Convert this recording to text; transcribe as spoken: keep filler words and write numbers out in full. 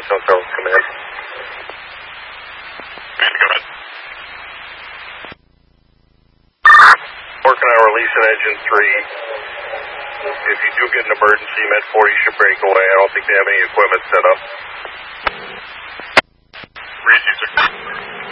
Hotel Charles, come in. Command, go ahead. Working on releasing engine three. If you do get an emergency, Med forty should break away. I don't think they have any equipment set up. Read you, sir.